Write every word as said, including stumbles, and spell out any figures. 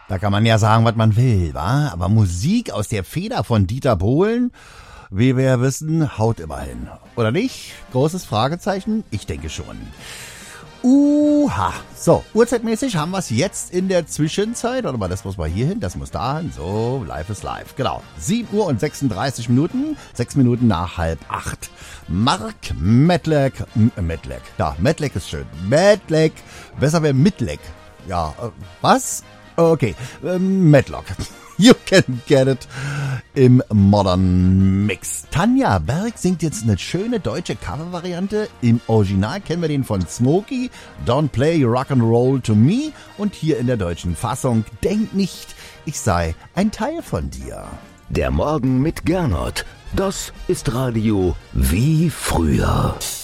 Da kann man ja sagen, was man will, wa? Aber Musik aus der Feder von Dieter Bohlen, wie wir ja wissen, haut immer hin. Oder nicht? Großes Fragezeichen? Ich denke schon. Uha. So, uhrzeitmäßig haben wir es jetzt in der Zwischenzeit. Warte mal, das muss mal hier hin, das muss da hin. So, live ist live. Genau. sieben Uhr und sechsunddreißig Minuten. Sechs Minuten nach halb acht. Mark Medleck. Medleck. Ja, Medleck ist schön. Medleck. Besser wäre Midleck. Ja, äh, was? Okay. Ähm, Medlock. You can get it im Modern Mix. Tanja Berg singt jetzt eine schöne deutsche Covervariante. Im Original kennen wir den von Smokey, Don't Play Rock'n'Roll to Me. Und hier in der deutschen Fassung, Denk nicht, ich sei ein Teil von dir. Der Morgen mit Gernot, das ist Radio wie früher.